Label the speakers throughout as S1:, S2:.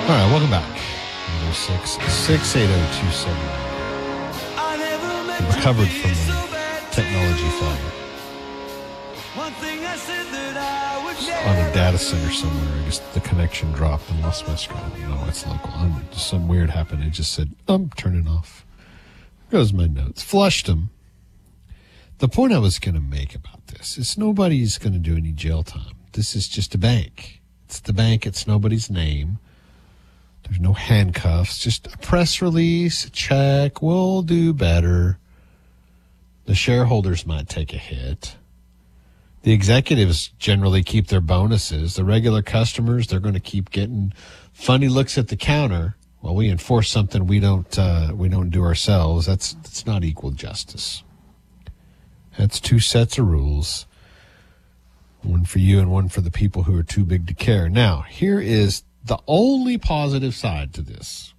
S1: All right, welcome back. 680-680-279. Recovered from a technology failure. On a data center somewhere, I guess the connection dropped and lost my screen. No, it's local. Just some weird happened. It just said, turn it off. There goes my notes. Flushed them. The point I was going to make about this is nobody's going to do any jail time. This is just a bank. It's the bank. It's nobody's name. There's no handcuffs. Just a press release, a check. We'll do better. The shareholders might take a hit. The executives generally keep their bonuses. The regular customers, they're going to keep getting funny looks at the counter. Well, we enforce something we don't do ourselves. That's not equal justice. That's two sets of rules. One for you and one for the people who are too big to care. Now, here is the only positive side to this.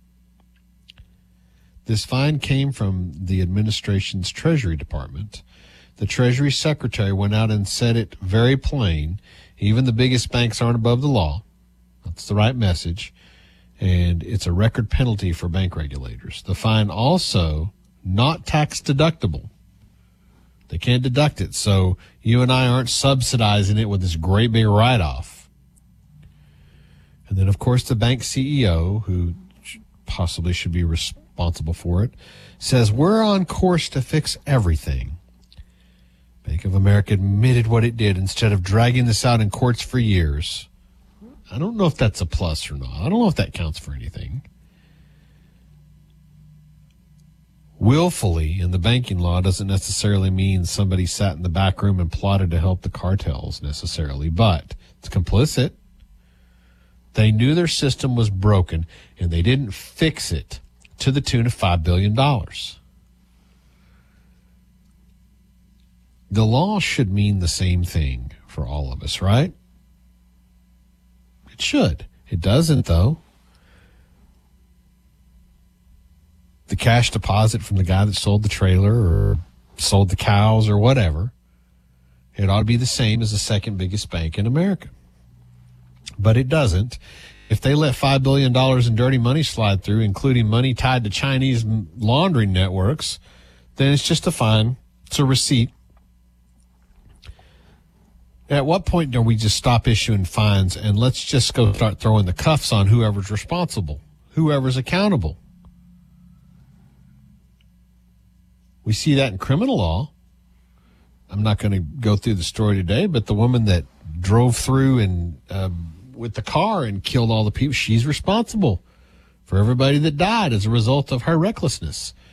S1: This fine came from the administration's Treasury Department. The Treasury Secretary went out and said it very plain. Even the biggest banks aren't above the law. That's the right message. And it's a record penalty for bank regulators. The fine also not tax deductible. They can't deduct it. So you and I aren't subsidizing it with this great big write-off. And then, of course, the bank CEO, who possibly should be responsible for it, says we're on course to fix everything. Bank of America admitted what it did instead of dragging this out in courts for years. I don't know if that's a plus or not. I don't know if that counts for anything. Willfully in the banking law doesn't necessarily mean somebody sat in the back room and plotted to help the cartels necessarily, but it's complicit. They knew their system was broken, and they didn't fix it to the tune of $5 billion. The law should mean the same thing for all of us, right? It should. It doesn't, though. The cash deposit from the guy that sold the trailer or sold the cows or whatever, it ought to be the same as the second biggest bank in America. But it doesn't. If they let $5 billion in dirty money slide through, including money tied to Chinese laundering networks, then it's just a fine. It's a receipt. At what point do we just stop issuing fines and let's just go start throwing the cuffs on whoever's responsible, whoever's accountable? We see that in criminal law. I'm not going to go through the story today, but the woman that drove through and with the car and killed all the people, she's responsible for everybody that died as a result of her recklessness.